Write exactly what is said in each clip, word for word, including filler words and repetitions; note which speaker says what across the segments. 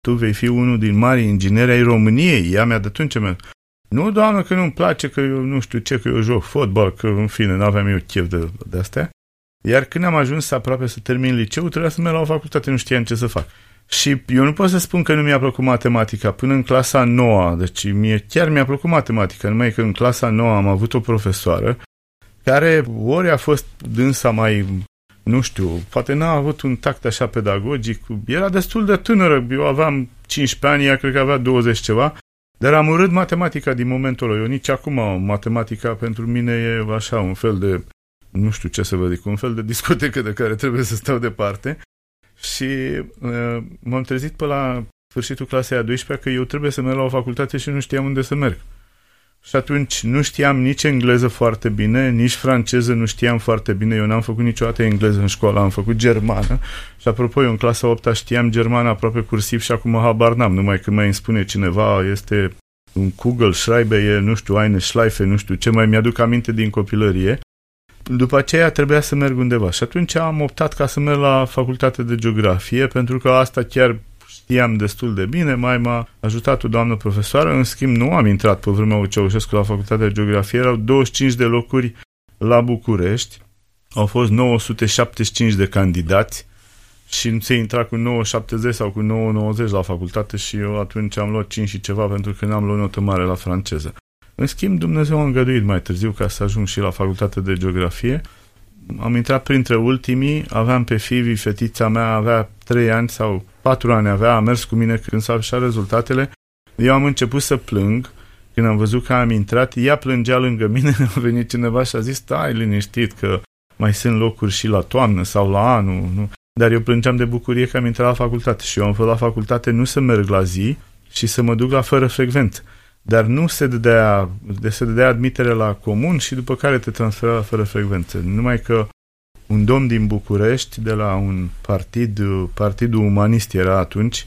Speaker 1: tu vei fi unul din marii ingineri ai României. Ea mi-a dat atunci mi-a nu, doamnă, că nu-mi place, că eu nu știu ce, că eu joc fotbal, că în fine, n-aveam eu chef de, de astea. Iar când am ajuns aproape să termin liceul, trebuia să merg la o facultate, nu știam ce să fac. Și eu nu pot să spun că nu mi-a plăcut matematica până în clasa nouă, deci mie chiar mi-a plăcut matematica, numai că în clasa nouă am avut o profesoară care ori a fost dânsa mai, nu știu, poate n-a avut un tact așa pedagogic, era destul de tânără, eu aveam cincisprezece ani, ea cred că avea douăzeci ceva, dar am urât matematica din momentul ăla. Eu nici acum matematica pentru mine e așa un fel de, nu știu ce să vă zic, un fel de discotecă de care trebuie să stau departe. Și uh, m-am trezit pe la sfârșitul clasei a douăsprezecea că eu trebuie să merg la o facultate și nu știam unde să merg. Și atunci nu știam nici engleză foarte bine, nici franceză nu știam foarte bine. Eu n-am făcut niciodată engleză în școală, am făcut germană. Și apropo, eu în clasa a opta știam germană aproape cursiv și acum habar n-am. Numai când mai îmi spune cineva, este un Kugel, Schreiber, e, nu știu, Eine Schleife, nu știu ce, mai mi-aduc aminte din copilărie. După aceea trebuia să merg undeva și atunci am optat ca să merg la facultate de geografie, pentru că asta chiar știam destul de bine, mai m-a ajutat o doamnă profesoară. În schimb, nu am intrat pe vremea lui Ceaușescu la facultatea de geografie, erau douăzeci și cinci de locuri la București, au fost nouă sute șaptezeci și cinci de candidați și nu se intra cu nouă șaptezeci sau cu nouă nouăzeci la facultate și eu atunci am luat cinci și ceva pentru că n-am luat notă mare la franceză. În schimb, Dumnezeu a îngăduit mai târziu ca să ajung și la facultatea de geografie. Am intrat printre ultimii, aveam pe Fivi, fetița mea avea trei ani sau patru ani avea, a mers cu mine când s-au așa rezultatele. Eu am început să plâng când am văzut că am intrat, ea plângea lângă mine, a venit cineva și a zis, stai liniștit că mai sunt locuri și la toamnă sau la anul, nu? Dar eu plângeam de bucurie că am intrat la facultate și eu am fost la facultate nu să merg la zi și să mă duc la fără frecvență. Dar nu se dădea, se dădea admitere la comun și după care te transfera la fără frecvență. Numai că un domn din București, de la un partid, Partidul Umanist era atunci,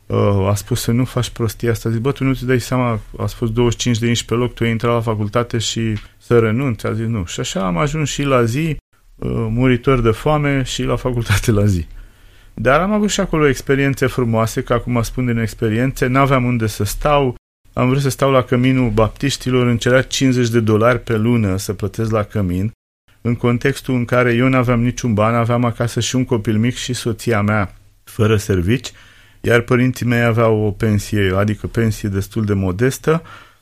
Speaker 1: a spus să nu faci prostia asta. Zic, bă, tu nu-ți dai seama, a spus douăzeci și cinci de inși pe loc, tu ai intrat la facultate și să renunți. A zis nu. Și așa am ajuns și la zi, muritor de foame, și la facultate la zi. Dar am avut și acolo experiențe frumoase, că acum spun din experiențe, n-aveam unde să stau. Am vrut să stau la căminul baptiștilor, îmi cerea cincizeci de dolari pe lună să plătesc la cămin, în contextul în care eu n-aveam niciun ban, aveam acasă și un copil mic și soția mea fără servici, iar părinții mei aveau o pensie, adică pensie destul de modestă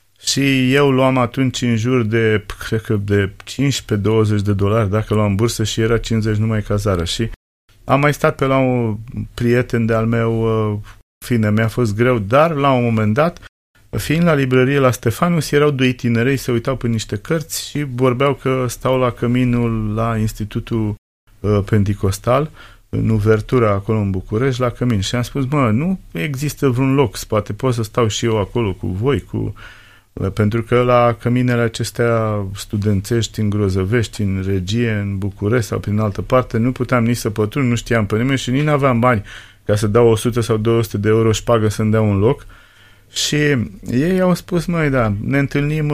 Speaker 1: și eu luam atunci în jur de, cred că de cincisprezece douăzeci de dolari dacă luam bursă și era cincizeci numai cazarea. Și am mai stat pe la un prieten de-al meu, fine, mi-a fost greu, dar la un moment dat, fiind la librărie la Stefanus, erau doi tinerei, se uitau pe niște cărți și vorbeau că stau la căminul la Institutul uh, Penticostal, în uvertura acolo în București, la cămin. Și am spus, mă, nu există vreun loc, poate pot să stau și eu acolo cu voi, cu... pentru că la căminele acestea studențești, în Grozăvești, în Regie, în București sau prin altă parte, nu puteam nici să pătrund, nu știam pe nimeni și nici n-aveam bani ca să dau o sută sau două sute de euro șpagă să-mi dea un loc. Și ei au spus, măi, da, ne întâlnim,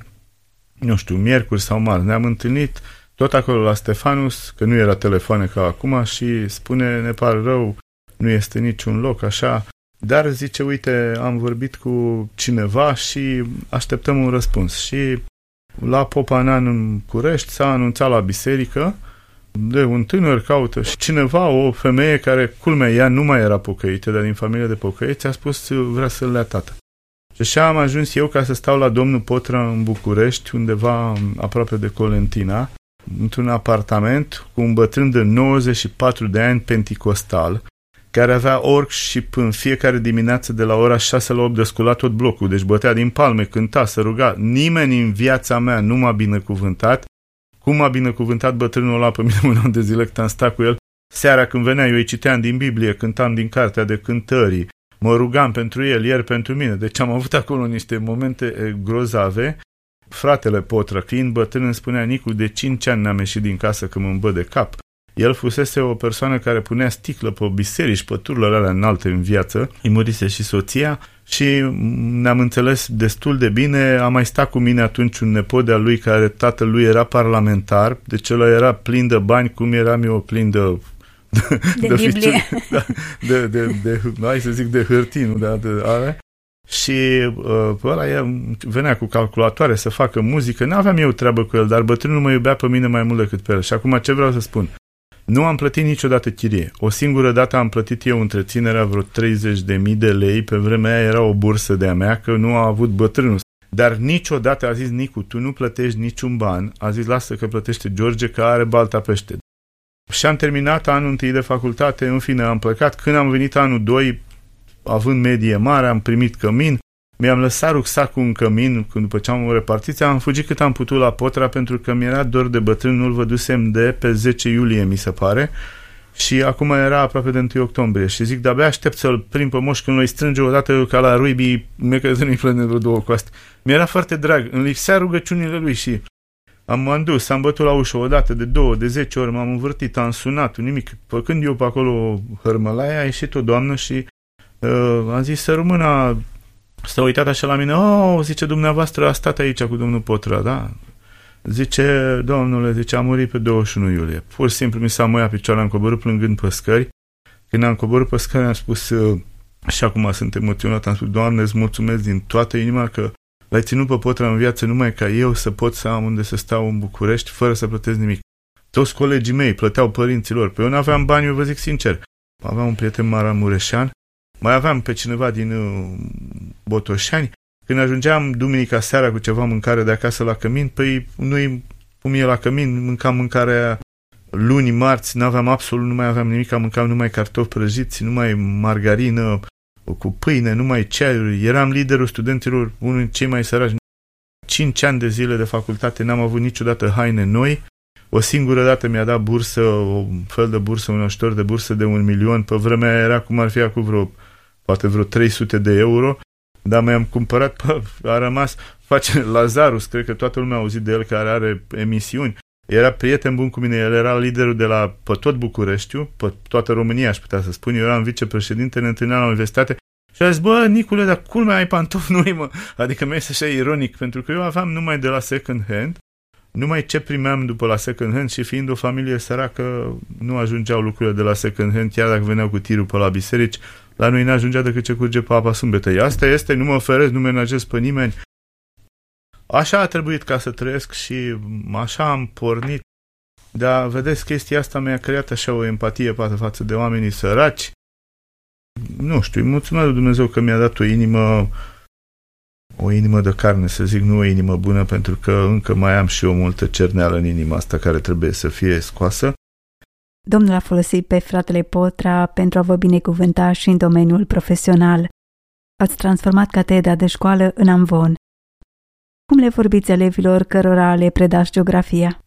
Speaker 1: nu știu, miercuri sau marți, ne-am întâlnit tot acolo la Stefanus, că nu era telefoane ca acum, și spune, ne pare rău, nu este niciun loc, așa, dar zice, uite, am vorbit cu cineva și așteptăm un răspuns. Și la Popanan în Curești s-a anunțat la biserică de un tânăr caută și cineva, o femeie care, culmea, ea nu mai era pocăită, dar din familie de pocăiți, a spus vrea să-l lea tată. Și așa am ajuns eu ca să stau la domnul Potră în București, undeva aproape de Colentina, într-un apartament cu un bătrân de nouăzeci și patru de ani penticostal, care avea workshop în fiecare dimineață de la ora șase la opt de sculat tot blocul, deci bătea din palme, cânta, se ruga. Nimeni în viața mea nu m-a binecuvântat cum m-a binecuvântat bătrânul ăla pe mine un an de zile cât am stat cu el. Seara când venea, eu îi citeam din Biblie, cântam din cartea de cântării, mă rugam pentru el, el pentru mine. Deci am avut acolo niște momente grozave. Fratele Potră, fiind bătrân, îmi spunea, Nicu, de cinci ani n-am ieșit din casă că mă îmbă de cap. El fusese o persoană care punea sticlă pe biserici, pe tururile alea înalte în viață. Îi murise și soția și ne-am înțeles destul de bine. A mai stat cu mine atunci un nepot de-a lui care tatăl lui era parlamentar, deci ăla era plin de bani, cum eram eu plin de
Speaker 2: de, de, de Biblie.
Speaker 1: Da, de, de, de, hai să zic de hârtii, nu de, de ale. Și uh, pe ăla venea cu calculatoare să facă muzică. N-aveam eu treabă cu el, dar bătrânul mă iubea pe mine mai mult decât pe el. Și acum ce vreau să spun? Nu am plătit niciodată chirie. O singură dată am plătit eu întreținerea vreo treizeci de mii de lei. Pe vremea aia era o bursă de-a mea, că nu a avut bătrânul. Dar niciodată a zis: Nicu, tu nu plătești niciun ban. A zis: lasă că plătește George, că are balta pește. Și am terminat anul întâi de facultate. În fine am plecat. Când am venit anul doi, având medie mare, am primit cămin. Mi-am lăsat rucsacul în cămin. Când după ce am o repartiție, am fugit cât am putut la Potra, pentru că mi-era dor de bătrân. Nu-l vădusem de pe zece iulie, mi se pare. Și acum era aproape de întâi octombrie. Și zic, de-abia aștept să-l prind pe moș când îi strânge odată ca la Ruibii, mecăzânii plăne vreo două coaste. Mi-era foarte drag. Îmi lipsea rugăciunile lui și am, am dus, am bătut la ușă odată, de două, de zece ori, m-am învârtit, am sunat, nimic. Făcând eu pe acolo hărmălaia, a ieșit o doamnă și uh, am zis: să rămână. S-a uitat așa la mine: oh, zice, dumneavoastră a stat aici cu domnul Potra, da? Zice, domnule, zice, a murit pe douăzeci și unu iulie. Pur și simplu mi s-a măiat picioarele, am coborât plângând pe scări. Când am coborât pe scări am spus, uh, și acum sunt emoționat, am spus: Doamne, îți mulțumesc din toată inima că l-ai ținut pe Potra în viață numai ca eu să pot să am unde să stau în București fără să plătesc nimic. Toți colegii mei plăteau părinților, pe eu n-aveam bani, eu vă zic sincer. Aveam un prieten maramureșean, mai aveam pe cineva din uh, Botoșani. Când ajungeam duminica seara cu ceva mâncare de acasă la cămin, păi nu-i cum e la cămin, mâncam mâncarea luni, marți, n-aveam absolut, nu mai aveam nimic, mâncam numai cartofi prăjiți, numai margarină cu pâine, numai ceaiuri. Eram liderul studenților, unul dintre cei mai săraci. Cinci ani de zile de facultate n-am avut niciodată haine noi. O singură dată mi-a dat bursă, o fel de bursă, un ajutor de bursă de un milion. Pe vremea era cum ar fi acum vreo, poate vreo trei sute de euro. Dar mi-am cumpărat, pă, a rămas, face Lazarus, cred că toată lumea a auzit de el, care are emisiuni. Era prieten bun cu mine, el era liderul de la, pe tot Bucureștiu, pe toată România, aș putea să spun. Eu eram vicepreședinte, ne întâlneam la universitate și a zis: bă, Nicule, dar culmea ai pantofi noi, mă. Adică mi-a așa ironic, pentru că eu aveam numai de la second hand, numai ce primeam după la second hand și fiind o familie săracă, nu ajungeau lucrurile de la second hand, chiar dacă veneau cu tirul pe la biserici. La noi n-ajungea decât ce curge pe apa sâmbetei. Asta este, nu mă oferesc, nu menajez pe nimeni. Așa a trebuit ca să trăiesc și așa am pornit. Dar, vedeți, chestia asta mi-a creat așa o empatie față de oamenii săraci. Nu știu, îi mulțumesc lui Dumnezeu că mi-a dat o inimă, o inimă de carne, să zic, nu o inimă bună, pentru că încă mai am și o multă cerneală în inima asta care trebuie să fie scoasă.
Speaker 2: Domnul a folosit pe fratele Potra pentru a vă binecuvânta și în domeniul profesional. Ați transformat catedra de școală în amvon. Cum le vorbiți elevilor cărora le predați geografia?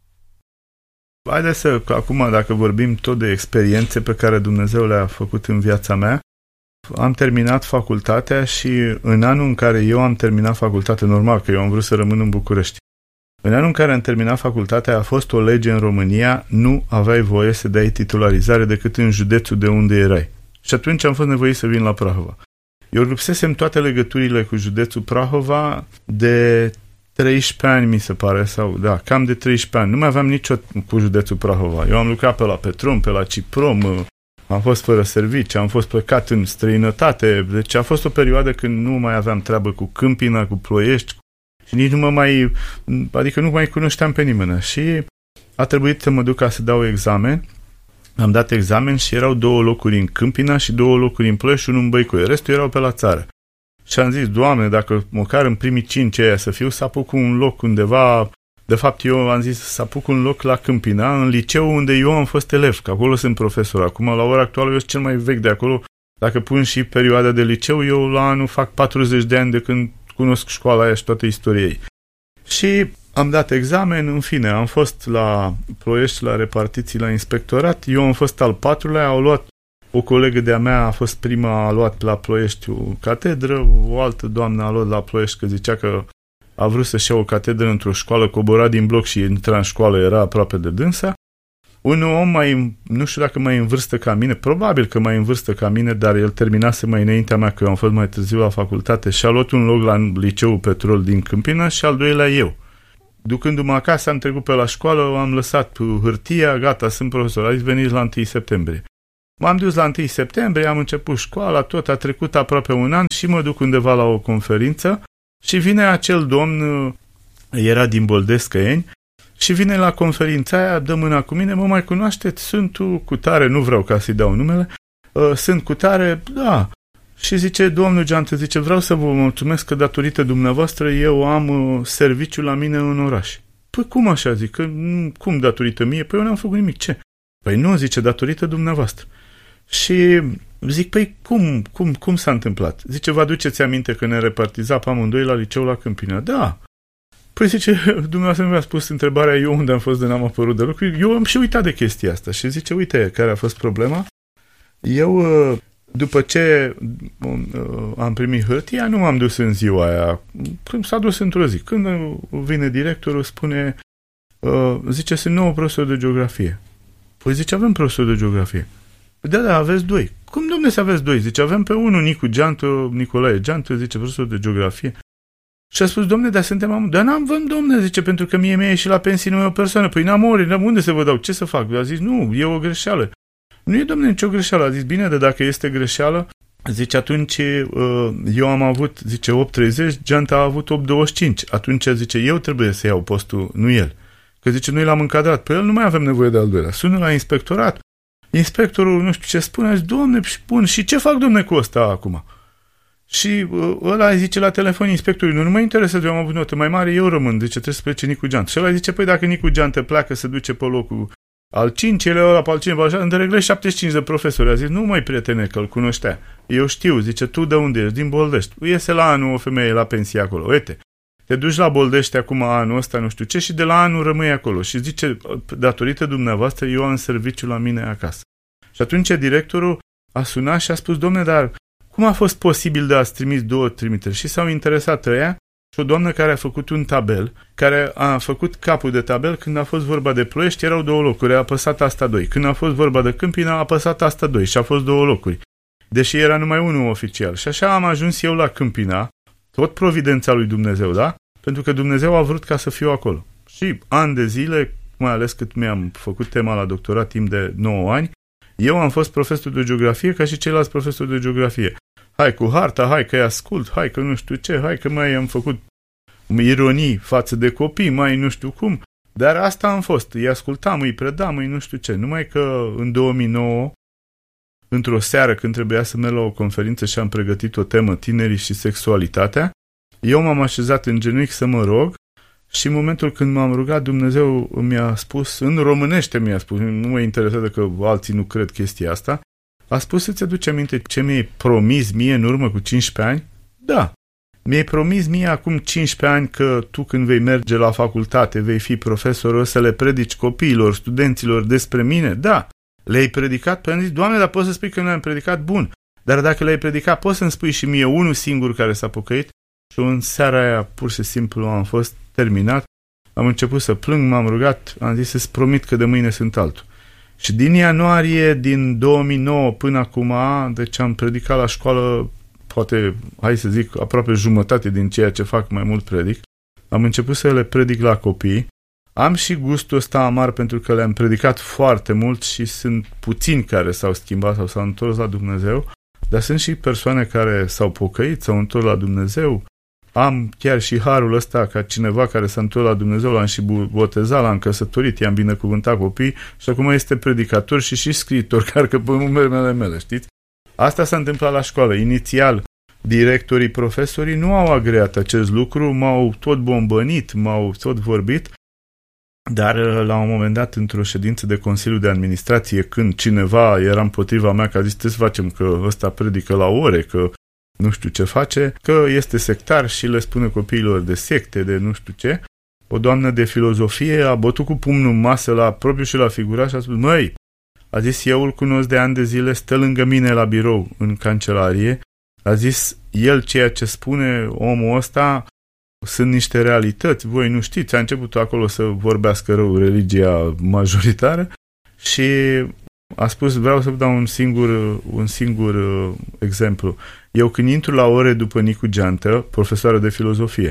Speaker 1: Haideți să, acum, dacă vorbim tot de experiențe pe care Dumnezeu le-a făcut în viața mea, am terminat facultatea și în anul în care eu am terminat facultatea, normal că eu am vrut să rămân în București, în anul în care am terminat facultatea a fost o lege în România, nu aveai voie să dai titularizare decât în județul de unde erai. Și atunci am fost nevoit să vin la Prahova. Eu rupsesem toate legăturile cu județul Prahova de treisprezece ani, mi se pare, sau da, cam de treisprezece ani. Nu mai aveam nicio cu județul Prahova. Eu am lucrat pe la Petrom, pe la Ciprom, am fost fără servicii, am fost plecat în străinătate. Deci a fost o perioadă când nu mai aveam treabă cu Câmpina, cu Ploiești, și nici nu mă mai, adică nu mai cunoșteam pe nimeni. Și a trebuit să mă duc ca să dau examen. Am dat examen și erau două locuri în Câmpina și două locuri în Ploiești și unul în Băicoi. Restul erau pe la țară. Și am zis, Doamne, dacă măcar în primii cinci aia să fiu, să apuc un loc undeva. De fapt, eu am zis să apuc un loc la Câmpina, în liceu unde eu am fost elev, că acolo sunt profesor. Acum, la ora actuală, eu sunt cel mai vechi de acolo. Dacă pun și perioada de liceu, eu la anul fac patruzeci de ani de când cunosc școala aia și toată istoria ei. Și am dat examen, în fine, am fost la Ploiești, la repartiții, la inspectorat. Eu am fost al patrulea, au luat, o colegă de-a mea a fost prima, a luat la Ploiești o catedră, o altă doamnă a luat la Ploiești că zicea că a vrut să-și ia o catedră într-o școală, cobora din bloc și intra în școală, era aproape de dânsa. Un om mai, nu știu dacă mai în vârstă ca mine, probabil că mai în vârstă ca mine, dar el terminase mai înaintea mea, că eu am fost mai târziu la facultate, și a luat un loc la liceul Petrol din Câmpina și al doilea eu. Ducându-mă acasă, am trecut pe la școală, am lăsat hârtia, gata, sunt profesor, azi veniți la întâi septembrie. M-am dus la întâi septembrie, am început școala, tot a trecut aproape un an și mă duc undeva la o conferință și vine acel domn, era din Boldescăieni, și vine la conferința aia, dă mâna cu mine, mă mai cunoașteți? Sunt cu tare, nu vreau ca să-i dau numele, uh, sunt cu tare, da. Și zice, domnul Geantă, zice, vreau să vă mulțumesc că datorită dumneavoastră eu am uh, serviciu la mine în oraș. Păi cum așa, zic, că, cum datorită mie? Păi eu n-am făcut nimic, ce? Păi nu, zice, datorită dumneavoastră. Și zic, păi cum, cum, cum s-a întâmplat? Zice, vă aduceți aminte că ne repartiza pe amândoi la liceu la Câmpina? Da. Păi zice, dumneavoastră mi-a spus întrebarea, eu unde am fost de n-am apărut de lucruri, eu am și uitat de chestia asta. Și zice, uite, care a fost problema? Eu, după ce am primit hârtia, nu m-am dus în ziua aia. Când s-a dus într-o zi. Când vine directorul, spune, zice, sunt nouă profesori de geografie. Păi zice, avem profesori de geografie. Da, da, aveți doi. Cum, domne, să aveți doi? Zice, avem pe unul, Nicu Geantă, Nicolae Geantă, zice, profesor de geografie. Și a spus, domne, dar suntem am... Dar n-am vând, domne, zice, pentru că mie mi-e și la pensii numai o persoană. Păi n-am ori, unde să vă dau? Ce să fac? A zis, nu, e o greșeală. Nu e, domne, nicio greșeală. A zis, bine, dar dacă este greșeală, zice, atunci eu am avut, zice, opt treizeci, Geantă a avut opt douăzeci și cinci. Atunci, zice, eu trebuie să iau postul, nu el. Că, zice, noi l-am încadrat. Pe el nu mai avem nevoie de al doilea. Sună la inspectorat. Inspectorul, nu știu ce spune, zice, domne, bun, și ce fac, domne, cu ăsta acum? Și ăla zice la telefon inspectorului, nu, nu mă interesează, eu am avut notă mai mare, eu rămân, zice, trebuie să plece Nicu Geantă. Și ăla zice, păi dacă Nicu Geantă pleacă, se duce pe locul al cincilea, ăla pe al cincilea, așa, îndereglezi șaptezeci și cinci de profesori. A zis, nu mai prietene, că îl cunoștea. Eu știu, zice, tu de unde ești? Din Boldești. Iese la anul o femeie la pensie acolo. Uite, te duci la Boldești acum anul ăsta, nu știu ce, și de la anul rămâi acolo. Și zice, datorită dumneavoastră, eu am serviciu la mine acasă. Și atunci directorul a sunat și a spus, domne, dar cum a fost posibil de a-ți trimis două trimiteri? Și s-au interesat ăia și o doamnă care a făcut un tabel, care a făcut capul de tabel când a fost vorba de Ploiești, erau două locuri, a apăsat asta doi. Când a fost vorba de Câmpina, a apăsat asta doi și a fost două locuri. Deși era numai unul oficial. Și așa am ajuns eu la Câmpina, tot providența lui Dumnezeu, da? Pentru că Dumnezeu a vrut ca să fiu acolo. Și ani de zile, mai ales cât mi-am făcut tema la doctorat timp de nouă ani, eu am fost profesor de geografie ca și ceilalți profesori de geografie. Hai cu harta, hai că-i ascult, hai că nu știu ce, hai că mai am făcut ironii față de copii, mai nu știu cum. Dar asta am fost, îi ascultam, îi predam, îi nu știu ce. Numai că în două mii nouă, într-o seară când trebuia să merg la o conferință și am pregătit o temă, tinerii și sexualitatea, eu m-am așezat în genunchi să mă rog și în momentul când m-am rugat, Dumnezeu mi-a spus, în românește mi-a spus, nu mă interesează că alții nu cred chestia asta, a spus să-ți aduci aminte ce mi-ai promis mie în urmă cu cincisprezece ani? Da. Mi-ai promis mie acum cincisprezece ani că tu când vei merge la facultate, vei fi profesor, o să le predici copiilor, studenților despre mine? Da. Le-ai predicat? Păi am zis, Doamne, dar poți să spui că nu le-am predicat? Bun. Dar dacă le-ai predicat, poți să-mi spui și mie unul singur care s-a pocăit? Și în seara aia, pur și simplu, am fost terminat, am început să plâng, m-am rugat, am zis să-ți promit că de mâine sunt altul. Și din ianuarie, din două mii nouă până acum, deci am predicat la școală, poate, hai să zic, aproape jumătate din ceea ce fac, mai mult predic. Am început să le predic la copii. Am și gustul ăsta amar pentru că le-am predicat foarte mult și sunt puțini care s-au schimbat sau s-au întors la Dumnezeu, dar sunt și persoane care s-au pocăit, s-au întors la Dumnezeu. Am chiar și harul ăsta ca cineva care s-a întors la Dumnezeu, l-am și botezat, l-am căsătorit, i-am binecuvântat copii și acum este predicator și și scriitor, care că pe numele mele, știți? Asta s-a întâmplat la școală. Inițial, directorii, profesorii nu au agreat acest lucru, m-au tot bombănit, m-au tot vorbit, dar la un moment dat, într-o ședință de Consiliu de Administrație, când cineva era împotriva mea, că a zis, trebuie să facem că ăsta predică la ore, că nu știu ce face, că este sectar și le spune copiilor de secte, de nu știu ce, o doamnă de filozofie a bătut cu pumnul în masă la propriu și la figurat și a spus, măi, a zis, eu îl cunosc de ani de zile, stă lângă mine la birou, în cancelarie, a zis, el ceea ce spune omul ăsta sunt niște realități, voi nu știți, a început acolo să vorbească rău religia majoritară și a spus, vreau să vă dau un singur, un singur uh, exemplu. Eu când intru la ore după Nicu Geantă, profesoară de filozofie,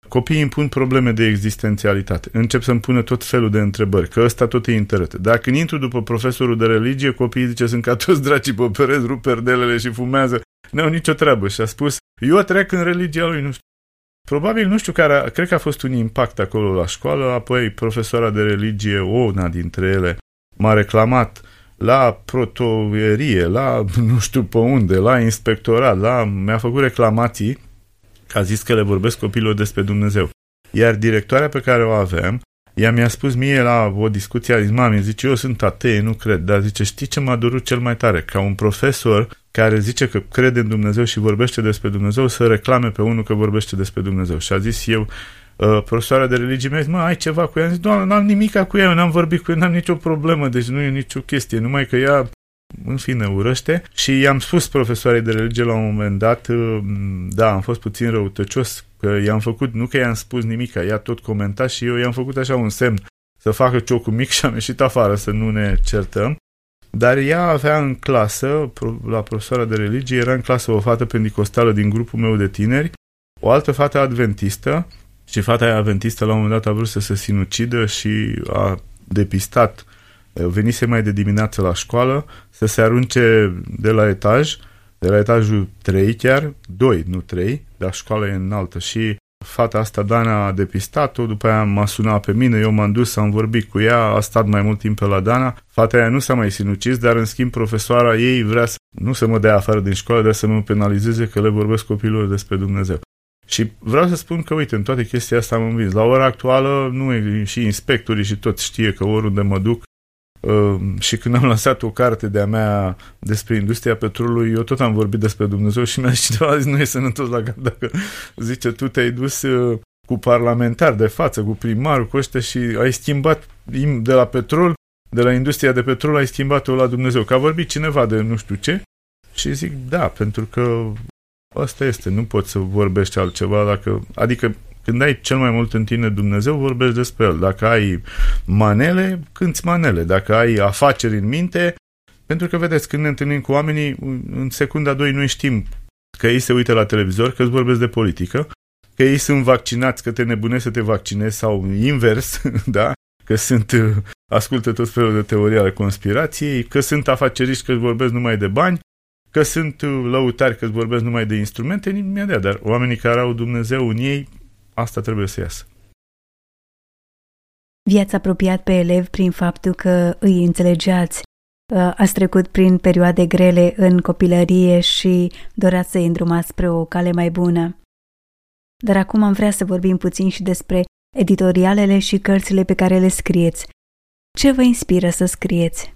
Speaker 1: Copiii îmi pun probleme de existențialitate. Încep să-mi pună tot felul de întrebări, că ăsta tot îi interete. Dacă când intru după profesorul de religie, copiii zice, sunt ca toți dracii pe pereți, rup perdelele și fumează. N-au nicio treabă. Și a spus, eu trec în religia lui, nu știu. Probabil, nu știu care, cred că a fost un impact acolo la școală, apoi profesoara de religie, una dintre ele, m-a reclamat la protoierie, la nu știu pe unde, la inspectorat, la, mi-a făcut reclamații, că a zis că le vorbesc copiilor despre Dumnezeu. Iar directoarea pe care o aveam, ea mi-a spus mie la o discuție, a zis, mami, zice, eu sunt atee, nu cred, dar zice, știi ce m-a durut cel mai tare? Ca un profesor care zice că crede în Dumnezeu și vorbește despre Dumnezeu să reclame pe unul că vorbește despre Dumnezeu. Și a zis eu, uh, profesoara de religie mi-a zis, mă, ai ceva cu ea? Am zis, doamne, n-am nimica cu ea, n-am vorbit cu ea, n-am nicio problemă, deci nu e nicio chestie, numai că ea, în fine, urăște. Și i-am spus profesoarei de religie la un moment dat, uh, da, am fost puțin răutăcios, că i-am făcut, nu că i-am spus nimica, ea tot comenta și eu i-am făcut așa un semn să facă ciocul mic și am ieșit afară să nu ne certăm. Dar ea avea în clasă, la profesoara de religie, era în clasă o fată pentecostală din grupul meu de tineri, o altă fată adventistă și fata aia adventistă la un moment dat a vrut să se sinucidă și a depistat, venise mai de dimineață la școală, să se arunce de la etaj, de la etajul trei chiar, doi, nu trei, dar școala e înaltă și fata asta, Dana, a depistat-o, după aia m-a sunat pe mine, eu m-am dus, am vorbit cu ea, a stat mai mult timp pe la Dana, fata aia nu s-a mai sinucis, dar în schimb profesoara ei vrea să, nu să mă dea afară din școală, dar să mă penalizeze că le vorbesc copiilor despre Dumnezeu. Și vreau să spun că, uite, în toate chestia asta am învins. La ora actuală, nu e, și inspectorii și tot știe că oriunde mă duc, uh, și când am lansat o carte de-a mea despre industria petrolului, eu tot am vorbit despre Dumnezeu și mi-a zis cineva, a zis, nu e sănătos la cap dacă, zice, tu te-ai dus uh, cu parlamentar de față, cu primarul, cu ăștia și ai schimbat de la petrol, de la industria de petrol, ai schimbat-o la Dumnezeu. Că a vorbit cineva de nu știu ce și zic, da, pentru că asta este, nu poți să vorbești altceva, dacă, adică când ai cel mai mult în tine Dumnezeu, vorbești despre El. Dacă ai manele, cânți manele. Dacă ai afaceri în minte, pentru că, vedeți, când ne întâlnim cu oamenii, în secunda doi noi știm că ei se uită la televizor, că îți vorbesc de politică, că ei sunt vaccinați, că te nebunezi să te vaccinezi sau invers, da? Că sunt, ascultă tot felul de teorii ale conspirației, că sunt afaceriști, că îți vorbesc numai de bani, că sunt lăutari, că îți vorbesc numai de instrumente, imediat, dar oamenii care au Dumnezeu în ei, asta trebuie să iasă.
Speaker 2: V-ați apropiat pe elevi prin faptul că îi înțelegeați. Ați trecut prin perioade grele în copilărie și doreați să-i îndrumați spre o cale mai bună. Dar acum am vrea să vorbim puțin și despre editorialele și cărțile pe care le scrieți. Ce vă inspiră să scrieți?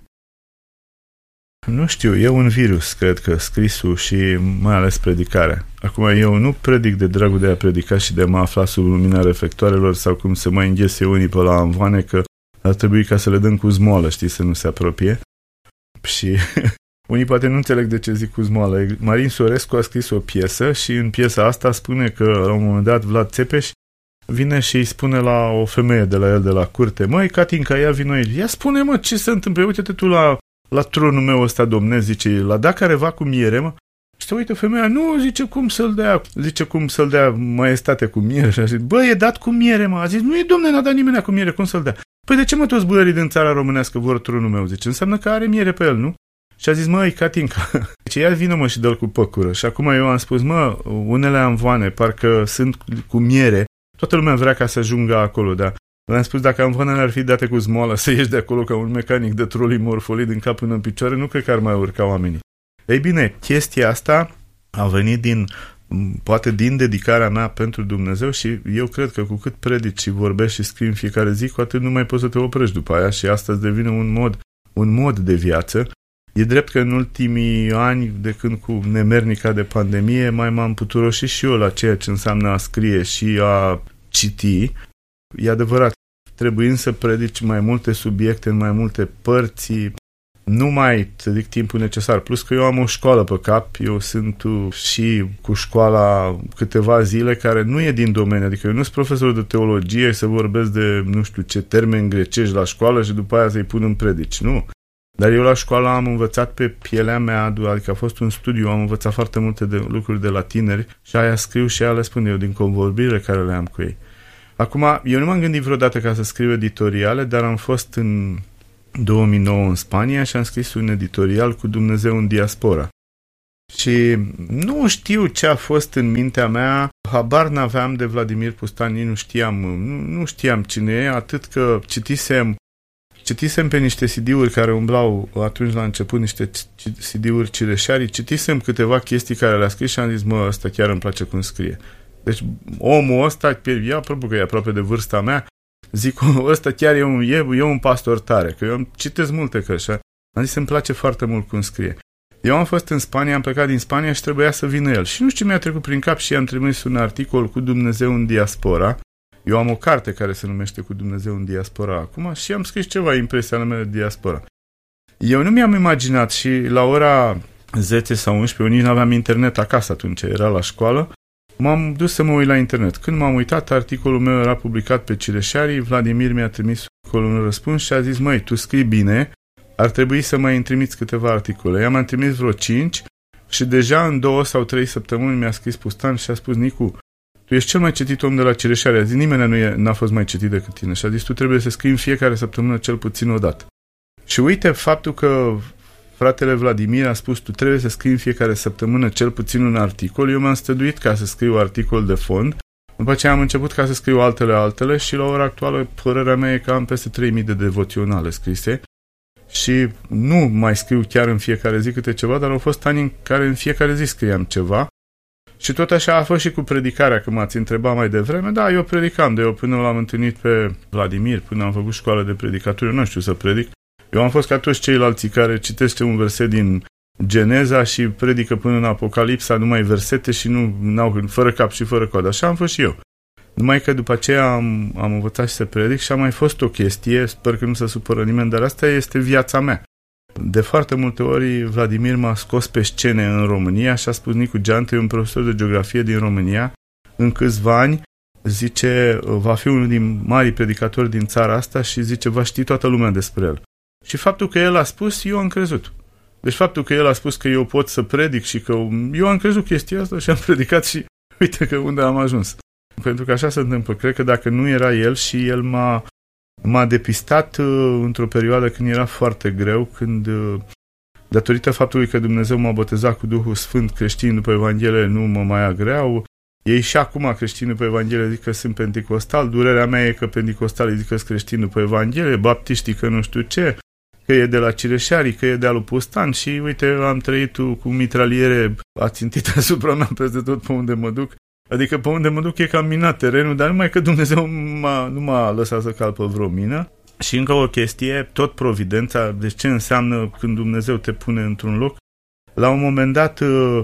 Speaker 1: Nu știu, e un virus, cred că, scrisul și mai ales predicarea. Acum, eu nu predic de dragul de a predica și de a mă afla sub lumina reflectoarelor sau cum se mai înghese unii pe la anvoane, că ar trebui ca să le dăm cu zmoală, știi, să nu se apropie. Și unii poate nu înțeleg de ce zic cu zmoală. Marin Sorescu a scris o piesă și în piesa asta spune că la un moment dat Vlad Țepeș vine și îi spune la o femeie de la el de la curte, măi, Catinca, ia vino aici. Ia spune, mă, ce se întâmplă? Uite-te tu la la tronul meu ăsta, domne, zice, l-a dat careva cu miere, mă? Și te uită femeia, nu, zice, cum să-l dea, zice, cum să-l dea maestate cu miere. Și a zis, bă, e dat cu miere, mă. A zis, nu e, domne, n-a dat nimeni cu miere, cum să-l dea? Păi de ce, mă, toți băierii din țara românească vor tronul meu, zice, înseamnă că are miere pe el, nu? Și a zis, măi, Catinca, zice, ia vină, mă, și dă-l cu păcură. Și acum eu am spus, mă, unele amvoane, parcă sunt cu miere, toată lumea vrea ca să ajungă acolo, dar le-am spus, dacă amvoanele ar fi date cu zmoală să ieși de acolo ca un mecanic de troli morfolit din cap până în picioare, nu cred că ar mai urca oamenii. Ei bine, chestia asta a venit din, poate din dedicarea mea pentru Dumnezeu și eu cred că cu cât predici și vorbești și scrii în fiecare zi, cu atât nu mai poți să te oprești după aia și asta îți devine un mod, un mod de viață. E drept că în ultimii ani, de când cu nemernica de pandemie, mai m-am puturoșit și eu la ceea ce înseamnă a scrie și a citi. E adevărat, trebuind să predici mai multe subiecte în mai multe părți, nu mai, să zic, timpul necesar. Plus că eu am o școală pe cap, eu sunt și cu școala câteva zile care nu e din domeniu, adică eu nu sunt profesor de teologie să vorbesc de nu știu ce termeni grecești la școală și după aia să-i pun în predici, nu. Dar eu la școală am învățat pe pielea mea, adică a fost un studiu, am învățat foarte multe de lucruri de la tineri și aia scriu și aia le spun eu din convorbirile care le am cu ei. Acum, eu nu m-am gândit vreodată ca să scriu editoriale, dar am fost în două mii nouă în Spania și am scris un editorial cu Dumnezeu în diaspora. Și nu știu ce a fost în mintea mea, habar n-aveam de Vladimir Pustan, nu știam, nu, nu știam cine e, atât că citisem, citisem pe niște C D-uri care umblau atunci la început, niște C D-uri cireșarii, citisem câteva chestii care le-a scris și am zis, mă, ăsta chiar îmi place cum scrie. Deci omul ăsta, eu apropo că e aproape de vârsta mea, zic, ăsta chiar e un, e, e un pastor tare, că eu citesc multe cărți. Am zis, îmi place foarte mult cum scrie. Eu am fost în Spania, am plecat din Spania și trebuia să vină el. Și nu știu ce mi-a trecut prin cap și i-am trimis un articol cu Dumnezeu în diaspora. Eu am o carte care se numește Cu Dumnezeu în diaspora acum și am scris ceva impresiile mele de diaspora. Eu nu mi-am imaginat și la ora zece sau unsprezece, nici nu aveam internet acasă atunci, era la școală, m-am dus să mă uit la internet. Când m-am uitat, articolul meu era publicat pe Cireșarii, Vladimir mi-a trimis un răspuns și a zis, măi, tu scrii bine, ar trebui să mai îmi trimiți câteva articole. I-am mai trimis vreo cinci și deja în două sau trei săptămâni mi-a scris Pustan și a spus, Nicu, tu ești cel mai citit om de la Cireșari. A zis, nimeni nu e, n-a fost mai citit decât tine. Și a zis, tu trebuie să scrii în fiecare săptămână cel puțin o dată. Și uite, faptul că fratele Vladimir a spus, tu trebuie să scrii în fiecare săptămână cel puțin un articol, eu m-am stăduit ca să scriu articol de fond. După aceea am început ca să scriu altele altele și la ora actuală părerea mea e că am peste trei mii de devoționale scrise. Și nu mai scriu chiar în fiecare zi câte ceva, dar au fost ani în care în fiecare zi scriam ceva. Și tot așa a fost și cu predicarea, că m-ați întrebat mai devreme. Da, eu predicam, de eu până l-am întâlnit pe Vladimir, până am făcut școală de predicatură, eu nu știu să predic. Eu am fost ca toți ceilalți care citește un verset din Geneza și predică până în Apocalipsa numai versete și nu n-au, fără cap și fără coadă. Așa am fost și eu. Numai că după aceea am, am învățat și să predic și a mai fost o chestie, sper că nu se supără nimeni, dar asta este viața mea. De foarte multe ori Vladimir m-a scos pe scene în România și a spus, Nicu Geantă e un profesor de geografie din România, în câțiva ani, zice, va fi unul din marii predicatori din țara asta și zice, va ști toată lumea despre el. Și faptul că el a spus, eu am crezut. Deci faptul că el a spus că eu pot să predic și că eu am crezut chestia asta și am predicat și uite că unde am ajuns. Pentru că așa se întâmplă. Cred că dacă nu era el și el m-a, m-a depistat uh, într-o perioadă când era foarte greu, când uh, datorită faptului că Dumnezeu m-a botezat cu Duhul Sfânt, creștini după Evanghelie nu mă mai agreau. Ei și acum creștini după Evanghelie zic că sunt penticostal, durerea mea e că penticostalii zic că sunt creștini după Evanghelie, baptiștii că nu știu ce, că e de la Cireșarii, că e de alu Pustan și uite, am trăit cu mitraliere ațintită asupra mea peste tot pe unde mă duc. Adică pe unde mă duc e cam minat terenul, dar numai că Dumnezeu m-a, nu m-a lăsat să calc pe vreo mină. Și încă o chestie, tot providența, deci ce înseamnă când Dumnezeu te pune într-un loc. La un moment dat,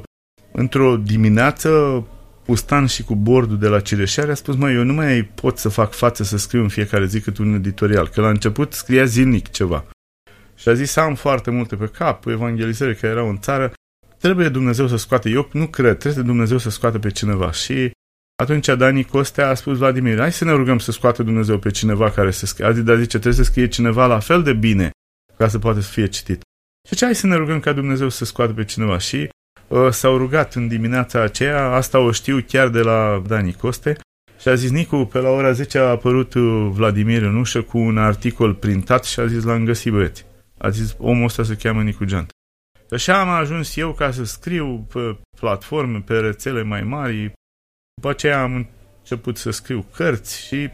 Speaker 1: într-o dimineață, Pustan și cu bordul de la Cireșari a spus, măi, eu nu mai pot să fac față să scriu în fiecare zi cât un editorial, că la început scria zilnic ceva. Și a zis, am foarte multe pe cap, evangelizări care erau în țară, trebuie Dumnezeu să scoate, eu nu cred, trebuie Dumnezeu să scoată pe cineva. Și atunci Dani Costea a spus, Vladimir, hai să ne rugăm să scoată Dumnezeu pe cineva care să scrie. A zis, dar zice, trebuie să scrie cineva la fel de bine ca să poată să fie citit. Și ce hai să ne rugăm ca Dumnezeu să scoată pe cineva. Și uh, s-au rugat în dimineața aceea, asta o știu chiar de la Dani Coste, și a zis, Nicu, pe la ora zece a apărut Vladimir în ușă cu un articol printat și a zis, l-am găsit, băieți. A zis, omul ăsta se cheamă Nicu Geantă. Și așa am ajuns eu ca să scriu pe platforme, pe rețele mai mari. După aceea am început să scriu cărți și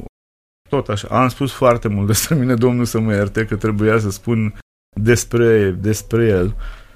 Speaker 1: tot așa. Am spus foarte mult despre mine, Domnul să mă ierte, că trebuia să spun despre, despre el.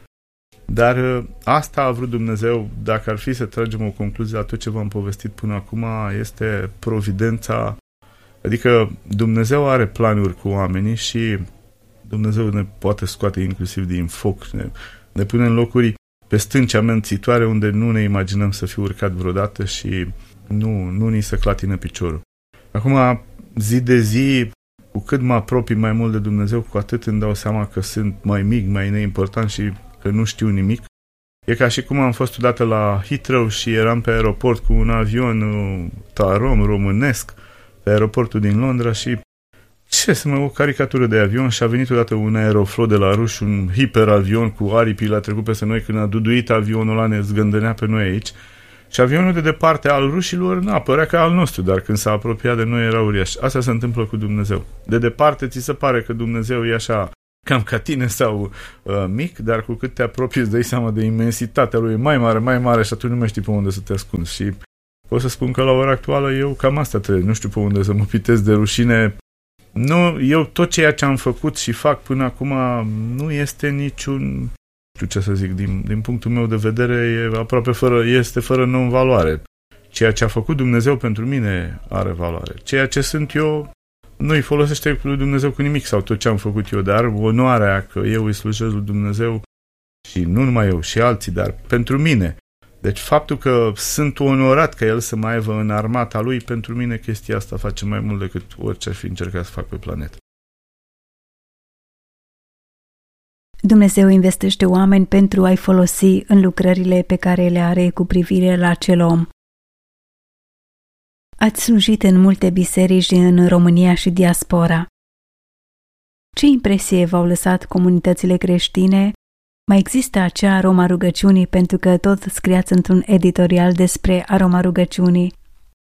Speaker 1: Dar asta a vrut Dumnezeu, dacă ar fi să tragem o concluzie la tot ce v-am povestit până acum, este providența. Adică Dumnezeu are planuri cu oamenii și Dumnezeu ne poate scoate inclusiv din foc, ne, ne pune în locuri pe stânci amențitoare unde nu ne imaginăm să fi urcat vreodată și nu, nu ni se clatină piciorul. Acum, zi de zi, cu cât mă apropii mai mult de Dumnezeu, cu atât îmi dau seama că sunt mai mic, mai neimportant și că nu știu nimic. E ca și cum am fost odată la Heathrow și eram pe aeroport cu un avion Tarom românesc pe aeroportul din Londra și ce să mă, o caricatură de avion și a venit odată un aeroflot de la ruși, un hiperavion cu aripi, l-a trecut peste noi, când a duduit avionul ăla, ne zgândănea pe noi aici. Și avionul de departe al rușilor, na, părea ca al nostru, dar când s-a apropiat de noi era uriaș. Asta se întâmplă cu Dumnezeu. De departe ți se pare că Dumnezeu e așa, cam ca tine sau uh, mic, dar cu cât te apropii îți dai seama de imensitatea lui, mai mare, mai mare și atunci nu mai știi pe unde să te ascunzi. Și pot să spun că la ora actuală eu cam asta trebuie, nu știu pe unde să mă pitez de rușine. Nu, eu tot ceea ce am făcut și fac până acum nu este niciun, nu știu ce să zic, din, din punctul meu de vedere e aproape fără, este fără non-valoare. Ceea ce a făcut Dumnezeu pentru mine are valoare. Ceea ce sunt eu nu îi folosește lui Dumnezeu cu nimic sau tot ce am făcut eu, dar onoarea că eu îi slujesc lui Dumnezeu și nu numai eu, și alții, dar pentru mine. Deci faptul că sunt onorat ca el să mai aibă în armata lui, pentru mine chestia asta face mai mult decât orice ar fi încercat să fac pe planetă.
Speaker 2: Dumnezeu investește oameni pentru a-i folosi în lucrările pe care le are cu privire la acel om. Ați slujit în multe biserici în România și diaspora. Ce impresie v-au lăsat comunitățile creștine? Mai există acea aroma rugăciunii, pentru că tot scriați într-un editorial despre aroma rugăciunii?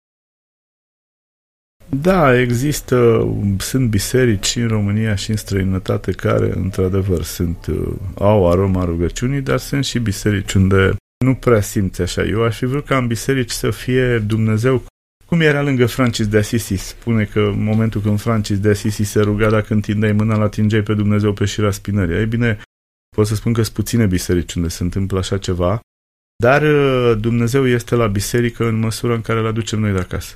Speaker 1: Da, există, sunt biserici și în România și în străinătate care, într-adevăr, sunt, au aroma rugăciunii, dar sunt și biserici unde nu prea simți așa. Eu aș fi vrut ca în biserici să fie Dumnezeu, cum era lângă Francis de Assisi. Spune că în momentul când Francis de Assisi se ruga, dacă întindeai mâna, l-atingeai pe Dumnezeu pe șira spinării. Ei bine, pot să spun că sunt puține biserici unde se întâmplă așa ceva, dar Dumnezeu este la biserică în măsura în care îl aducem noi de acasă.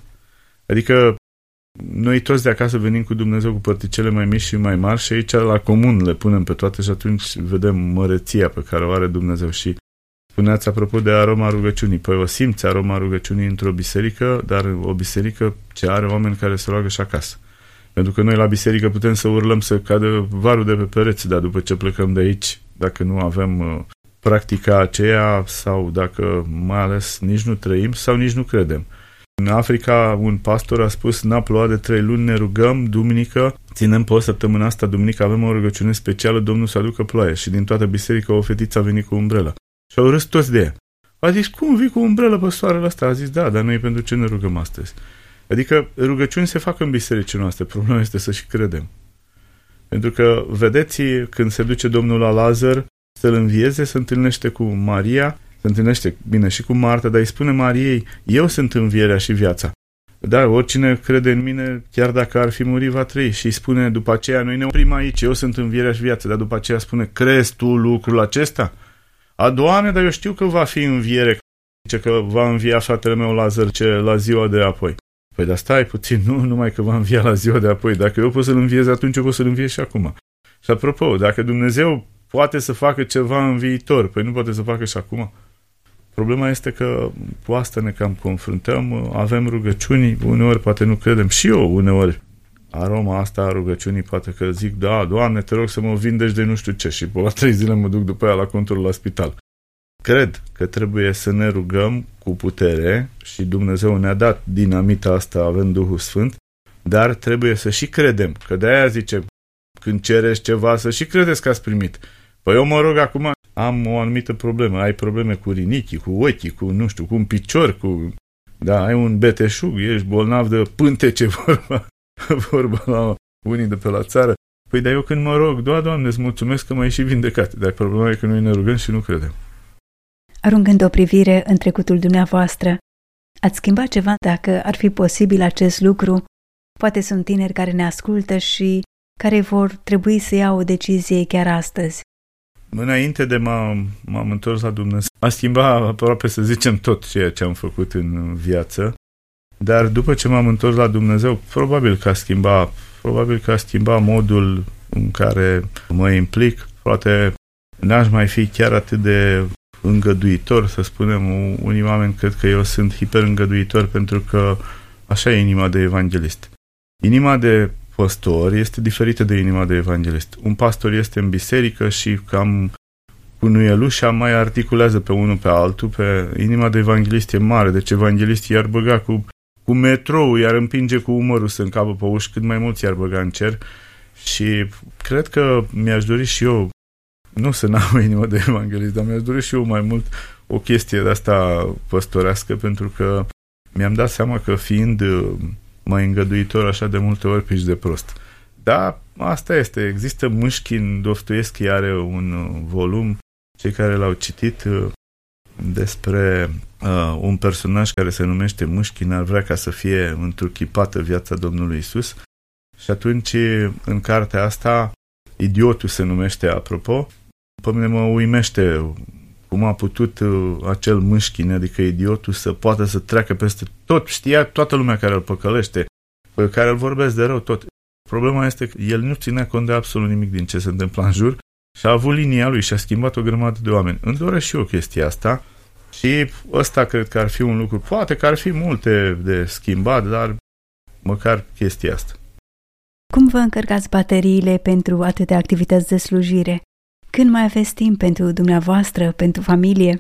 Speaker 1: Adică noi toți de acasă venim cu Dumnezeu cu părticele mai mici și mai mari și aici la comun le punem pe toate și atunci vedem măreția pe care o are Dumnezeu. Și spuneați apropo de aroma rugăciunii, păi o simți aroma rugăciunii într-o biserică, dar o biserică ce are oameni care se roagă și acasă. Pentru că noi la biserică putem să urlăm să cadă varul de pe pereți, dar după ce plecăm de aici, dacă nu avem uh, practica aceea sau dacă mai ales nici nu trăim sau nici nu credem. În Africa un pastor a spus, n-a plouat de trei luni, ne rugăm, duminică, ținem pe o săptămână asta, duminică avem o rugăciune specială, Domnul să aducă ploaie. Și din toată biserica o fetiță a venit cu umbrelă. Și au râs toți de ea. A zis, cum vii cu umbrelă pe soarele ăsta? A zis, da, dar noi pentru ce ne rugăm astăzi? Adică rugăciuni se fac în bisericile noastre, problema este să și credem. Pentru că, vedeți, când se duce Domnul la Lazar să-l învieze, se întâlnește cu Maria, se întâlnește, bine, și cu Marta, dar îi spune Mariei, eu sunt învierea și viața. Da, oricine crede în mine, chiar dacă ar fi murit, va trăi. Și îi spune după aceea, noi ne oprim aici, eu sunt învierea și viața, dar după aceea spune, crezi tu lucrul acesta? A, Doamne, dar eu știu că va fi înviere, zice că va învia fratele meu Lazar ce, la ziua de apoi. Păi dar stai puțin, nu numai că va învia la ziua de apoi, dacă eu pot să-l înviez atunci, eu pot să-l înviez și acum. Și apropo, dacă Dumnezeu poate să facă ceva în viitor, păi nu poate să facă și acum? Problema este că cu asta ne cam confruntăm, avem rugăciuni, uneori poate nu credem, și eu uneori aroma asta a rugăciunii poate că zic, da, Doamne, te rog să mă vindeci de nu știu ce și pe la trei zile mă duc după aia la control la spital. Cred că trebuie să ne rugăm cu putere și Dumnezeu ne-a dat dinamita asta având Duhul Sfânt, dar trebuie să și credem, că de-aia zice, când cereți ceva, să și credeți că ați primit. Păi eu mă rog acum, am o anumită problemă, ai probleme cu rinichii, cu ochii, cu, nu știu, cu un picior, cu, da, ai un beteșug, ești bolnav de pântece, vorba, vorba la unii de pe la țară. Păi dar eu când mă rog, da, Doamne, îți mulțumesc că m-ai și vindecat, dar problema e că noi ne rugăm și nu credem.
Speaker 2: Aruncând o privire în trecutul dumneavoastră, ați schimbat ceva dacă ar fi posibil acest lucru? Poate sunt tineri care ne ascultă și care vor trebui să iau o decizie chiar astăzi.
Speaker 1: Înainte de m-am, m-am întors la Dumnezeu, a schimbat aproape, să zicem, tot ceea ce am făcut în viață, dar după ce m-am întors la Dumnezeu, probabil că a schimbat, probabil că a schimbat modul în care mă implic, poate n-aș mai fi chiar atât de îngăduitor, să spunem. Unii oameni cred că eu sunt hiperîngăduitor pentru că așa e inima de evanghelist. Inima de pastor este diferită de inima de evanghelist. Un pastor este în biserică și cam cu nuielușa mai articulează pe unul pe altul, pe inima de evanghelist e mare, deci evanghelistii i-ar băga cu cu metrou, iar împinge cu umărul să încapă pe uși, cât mai mulți i-ar băga în cer. Și cred că mi-aș dori și eu, nu să n-am inimă de evanghelist, dar mi-aș dori și eu mai mult o chestie de asta păstorească, pentru că mi-am dat seama că fiind mai îngăduitor așa de multe ori piși de prost. Da, asta este. Există Mâșchin, Dostoevski are un volum, cei care l-au citit, despre uh, un personaj care se numește Mâșchin, ar vrea ca să fie întruchipată viața Domnului Isus. Și atunci, în cartea asta, Idiotul se numește, apropo, pe mine mă uimește cum a putut uh, acel Mâșchin, adică idiotul, să poată să treacă peste tot. Știa toată lumea care îl păcălește, care îl vorbesc de rău, tot. Problema este că el nu ținea cont de absolut nimic din ce se întâmplă în jur și a avut linia lui și a schimbat o grămadă de oameni. Îmi doresc și eu chestia asta și ăsta cred că ar fi un lucru. Poate că ar fi multe de schimbat, dar măcar chestia asta.
Speaker 2: Cum vă încărcați bateriile pentru atâtea activități de slujire? Când mai aveți timp pentru dumneavoastră, pentru familie?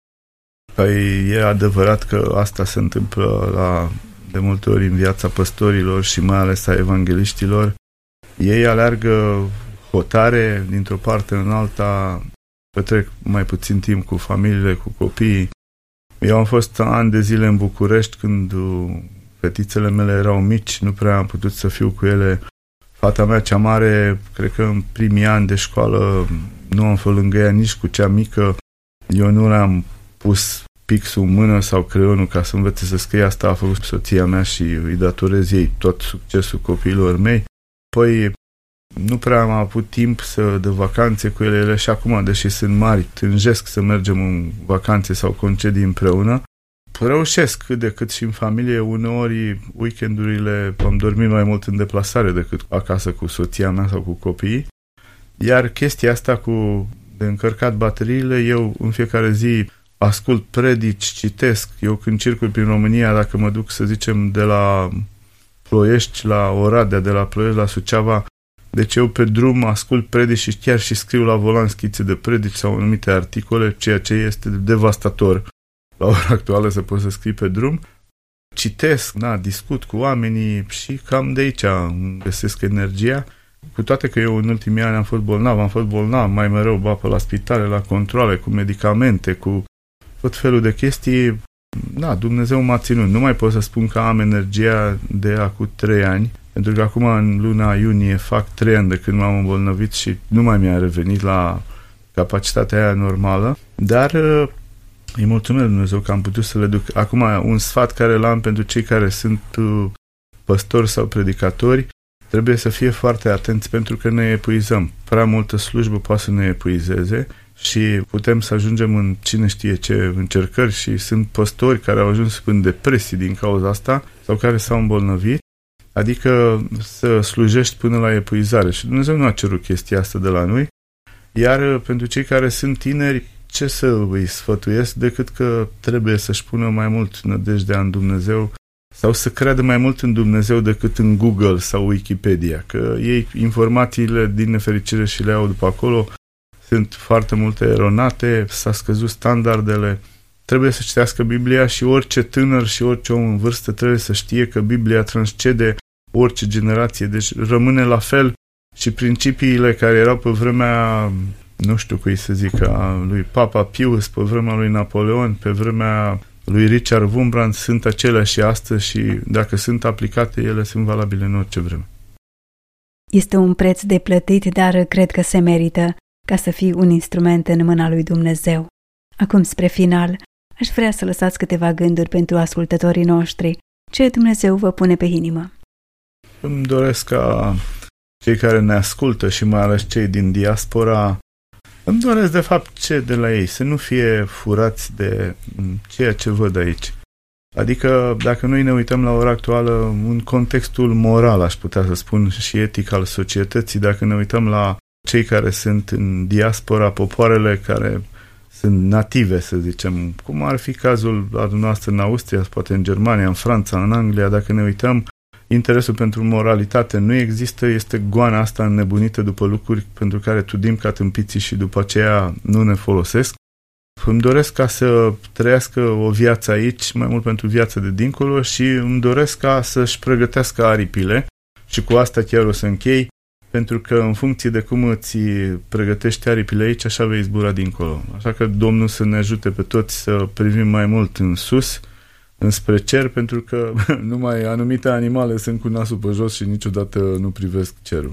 Speaker 1: Păi e adevărat că asta se întâmplă la, de multe ori în viața păstorilor și mai ales a evangeliștilor. Ei aleargă hotare dintr-o parte în alta, petrec mai puțin timp cu familiile, cu copiii. Eu am fost ani de zile în București când fetițele mele erau mici, nu prea am putut să fiu cu ele. Fata mea cea mare, cred că în primii ani de școală nu am fost lângă ea nici cu cea mică. Eu nu le-am pus pixul în mână sau creionul ca să învețe să scrie. Asta a făcut soția mea și îi datorez ei tot succesul copiilor mei. Păi nu prea am avut timp să de vacanțe cu ele, ele și acum, deși sunt mari, tânjesc să mergem în vacanțe sau concedii împreună. Reușesc cât de cât și în familie. Uneori weekendurile am dormit mai mult în deplasare decât acasă cu soția mea sau cu copiii. Iar chestia asta cu de încărcat bateriile, eu în fiecare zi ascult predici, citesc. Eu când circul prin România, dacă mă duc, să zicem, de la Ploiești la Oradea, de la Ploiești la Suceava, deci eu pe drum ascult predici și chiar și scriu la volan schițe de predici sau anumite articole, ceea ce este devastator la ora actuală să poți să scrii pe drum. Citesc, na, discut cu oamenii și cam de aici găsesc energia. Cu toate că eu în ultimii ani am fost bolnav, am fost bolnav mai mereu, ba pe la spitale, la controle, cu medicamente, cu tot felul de chestii. Da, Dumnezeu m-a ținut. Nu mai pot să spun că am energia de acum trei ani, pentru că acum în luna iunie fac trei ani de când m-am îmbolnăvit și nu mai mi-a revenit la capacitatea aia normală, dar îi mulțumesc Dumnezeu că am putut să le duc. Acum, un sfat care l-am pentru cei care sunt păstori sau predicatori, trebuie să fie foarte atenți pentru că ne epuizăm. Prea multă slujbă poate să ne epuizeze și putem să ajungem în cine știe ce încercări și sunt păstori care au ajuns în depresii din cauza asta sau care s-au îmbolnăvit, adică să slujești până la epuizare și Dumnezeu nu a cerut chestia asta de la noi. Iar pentru cei care sunt tineri, ce să îi sfătuiesc decât că trebuie să-și pună mai mult nădejdea în Dumnezeu sau să creadă mai mult în Dumnezeu decât în Google sau Wikipedia, că ei informațiile din nefericire și le au după acolo sunt foarte multe eronate, s-a scăzut standardele. Trebuie să citească Biblia și orice tânăr și orice om în vârstă trebuie să știe că Biblia transcede orice generație, deci rămâne la fel și principiile care erau pe vremea, nu știu cui să zic, a lui Papa Pius, pe vremea lui Napoleon, pe vremea lui Richard Wurmbrand, sunt aceleași și astăzi și dacă sunt aplicate, ele sunt valabile în orice vreme.
Speaker 2: Este un preț de plătit, dar cred că se merită ca să fii un instrument în mâna lui Dumnezeu. Acum, spre final, aș vrea să lăsați câteva gânduri pentru ascultătorii noștri. Ce Dumnezeu vă pune pe inimă?
Speaker 1: Îmi doresc ca cei care ne ascultă și mai ales cei din diaspora, îmi doresc de fapt ce de la ei, să nu fie furați de ceea ce văd aici. Adică dacă noi ne uităm la ora actuală în contextul moral, aș putea să spun, și etic al societății, dacă ne uităm la cei care sunt în diaspora, popoarele care sunt native, să zicem, cum ar fi cazul la dumneavoastră în Austria, poate în Germania, în Franța, în Anglia, dacă ne uităm, interesul pentru moralitate nu există, este goana asta înnebunită după lucruri pentru care tudim ca tâmpiții și după aceea nu ne folosesc. îmi doresc ca să trăiască o viață aici, mai mult pentru viața de dincolo, și îmi doresc ca să-și pregătească aripile. Și cu asta chiar o să închei, pentru că în funcție de cum îți pregătești aripile aici, așa vei zbura dincolo. Așa că Domnul să ne ajute pe toți să privim mai mult în sus, înspre cer, pentru că numai anumite animale sunt cu nasul pe jos și niciodată nu privesc cerul.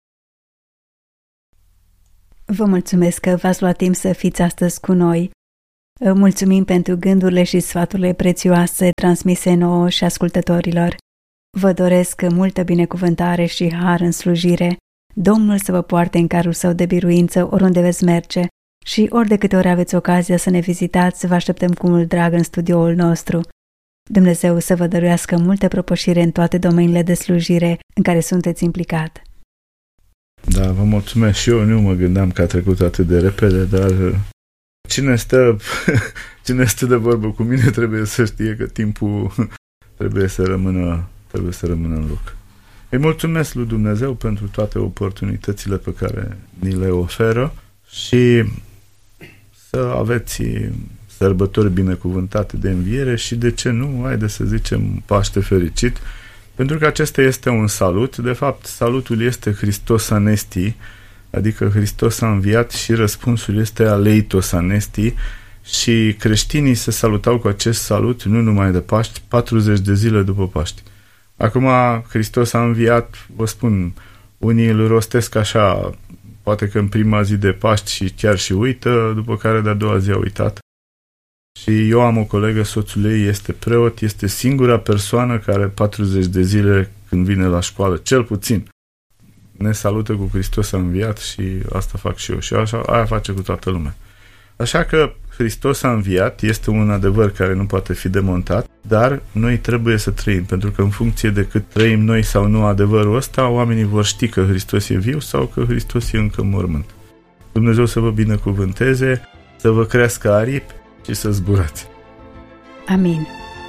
Speaker 2: Vă mulțumesc că v-ați luat timp să fiți astăzi cu noi. Mulțumim pentru gândurile și sfaturile prețioase transmise nouă și ascultătorilor. Vă doresc multă binecuvântare și har în slujire. Domnul să vă poarte în carul său de biruință oriunde veți merge și ori de câte ori aveți ocazia să ne vizitați, vă așteptăm cu mult drag în studioul nostru. Dumnezeu să vă dăruiască multă propășire în toate domeniile de slujire în care sunteți implicat.
Speaker 1: Da, vă mulțumesc și eu. Nu mă gândeam că a trecut atât de repede, dar cine stă, cine stă de vorbă cu mine trebuie să știe că timpul trebuie să rămână, trebuie să rămână în loc. Îi mulțumesc lui Dumnezeu pentru toate oportunitățile pe care ni le oferă și să aveți sărbători binecuvântate de înviere și, de ce nu, haide să zicem Paște fericit, pentru că acesta este un salut. De fapt, salutul este Hristos anesti, adică Hristos a înviat, și răspunsul este aleitos anesti, și creștinii se salutau cu acest salut nu numai de Paști, patruzeci de zile după Paști. Acum Hristos a înviat, vă spun, unii îl rostesc așa, poate că în prima zi de Paști și chiar și uită, după care de-a doua zi a uitat. Și eu am o colegă, soțul ei este preot, este singura persoană care patruzeci de zile când vine la școală, cel puțin, ne salută cu Hristos a înviat, și asta fac și eu. Și așa, aia face cu toată lumea. Așa că Hristos a înviat este un adevăr care nu poate fi demontat, dar noi trebuie să trăim, pentru că în funcție de cât trăim noi sau nu adevărul ăsta, oamenii vor ști că Hristos e viu sau că Hristos e încă în mormânt. Dumnezeu să vă binecuvânteze, să vă crească aripi și să zburați.
Speaker 2: Amin.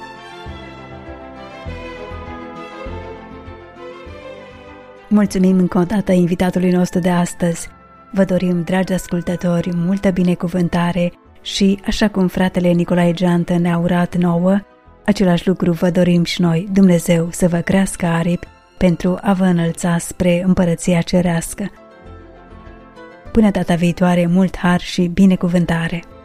Speaker 2: Mulțumim încă o dată invitatului nostru de astăzi. Vă dorim, dragi ascultători, multă binecuvântare și, așa cum fratele Nicolae Geantă ne-a urat nouă, același lucru vă dorim și noi, Dumnezeu să vă crească aripi pentru a vă înălța spre împărăția cerească. Până data viitoare, mult har și binecuvântare!